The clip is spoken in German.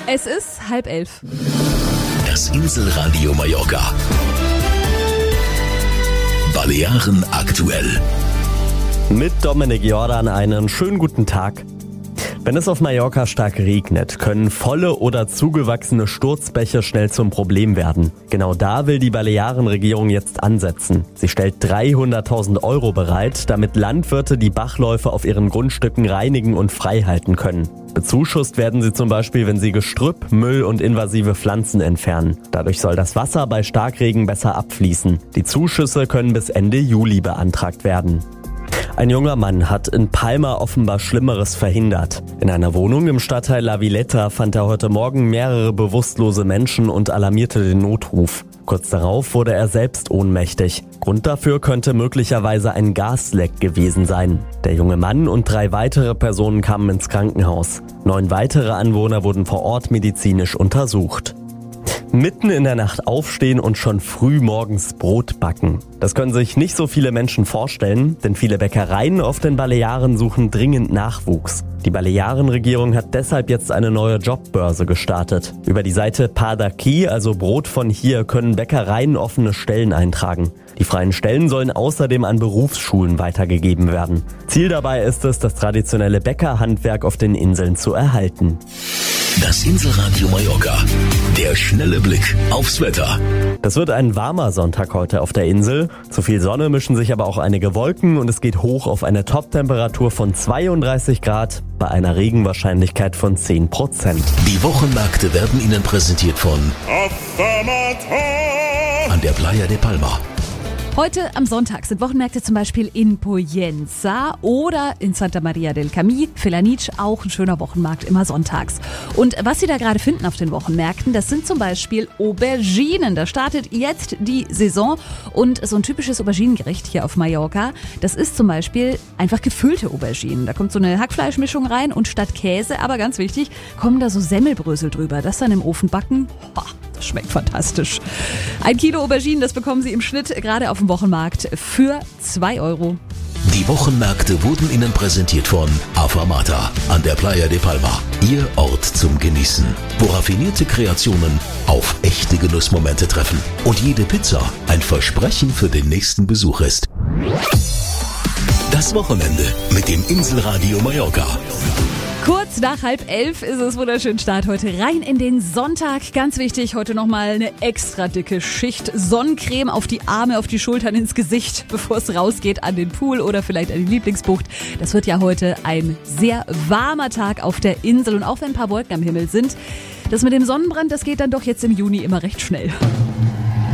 Es ist 10:30. Das Inselradio Mallorca. Balearen aktuell. Mit Dominik Jordan einen schönen guten Tag. Wenn es auf Mallorca stark regnet, können volle oder zugewachsene Sturzbäche schnell zum Problem werden. Genau da will die Balearenregierung jetzt ansetzen. Sie stellt 300.000 Euro bereit, damit Landwirte die Bachläufe auf ihren Grundstücken reinigen und freihalten können. Bezuschusst werden sie zum Beispiel, wenn sie Gestrüpp, Müll und invasive Pflanzen entfernen. Dadurch soll das Wasser bei Starkregen besser abfließen. Die Zuschüsse können bis Ende Juli beantragt werden. Ein junger Mann hat in Palma offenbar Schlimmeres verhindert. In einer Wohnung im Stadtteil La Villeta fand er heute Morgen mehrere bewusstlose Menschen und alarmierte den Notruf. Kurz darauf wurde er selbst ohnmächtig. Grund dafür könnte möglicherweise ein Gasleck gewesen sein. Der junge Mann und 3 weitere Personen kamen ins Krankenhaus. 9 weitere Anwohner wurden vor Ort medizinisch untersucht. Mitten in der Nacht aufstehen und schon früh morgens Brot backen. Das können sich nicht so viele Menschen vorstellen, denn viele Bäckereien auf den Balearen suchen dringend Nachwuchs. Die Balearenregierung hat deshalb jetzt eine neue Jobbörse gestartet. Über die Seite Pa d'Aquí, also Brot von hier, können Bäckereien offene Stellen eintragen. Die freien Stellen sollen außerdem an Berufsschulen weitergegeben werden. Ziel dabei ist es, das traditionelle Bäckerhandwerk auf den Inseln zu erhalten. Das Inselradio Mallorca. Der schnelle Blick aufs Wetter. Das wird ein warmer Sonntag heute auf der Insel. Zu viel Sonne mischen sich aber auch einige Wolken und es geht hoch auf eine Top-Temperatur von 32 Grad bei einer Regenwahrscheinlichkeit von 10%. Die Wochenmärkte werden Ihnen präsentiert von an der Playa de Palma. Heute am Sonntag sind Wochenmärkte zum Beispiel in Pollença oder in Santa Maria del Camí. Felanitx, auch ein schöner Wochenmarkt, immer sonntags. Und was Sie da gerade finden auf den Wochenmärkten, das sind zum Beispiel Auberginen. Da startet jetzt die Saison und so ein typisches Auberginengericht hier auf Mallorca, das ist zum Beispiel einfach gefüllte Auberginen. Da kommt so eine Hackfleischmischung rein und statt Käse, aber ganz wichtig, kommen da so Semmelbrösel drüber. Das dann im Ofen backen. Das schmeckt fantastisch. 1 Kilo Auberginen, das bekommen Sie im Schnitt gerade auf dem Wochenmarkt für 2 Euro. Die Wochenmärkte wurden Ihnen präsentiert von Afamata an der Playa de Palma. Ihr Ort zum Genießen, wo raffinierte Kreationen auf echte Genussmomente treffen. Und jede Pizza ein Versprechen für den nächsten Besuch ist. Das Wochenende mit dem Inselradio Mallorca. Kurz nach 10:30 ist es wunderschön Start heute rein in den Sonntag. Ganz wichtig, heute nochmal eine extra dicke Schicht Sonnencreme auf die Arme, auf die Schultern, ins Gesicht, bevor es rausgeht an den Pool oder vielleicht an die Lieblingsbucht. Das wird ja heute ein sehr warmer Tag auf der Insel und auch wenn ein paar Wolken am Himmel sind, das mit dem Sonnenbrand, das geht dann doch jetzt im Juni immer recht schnell.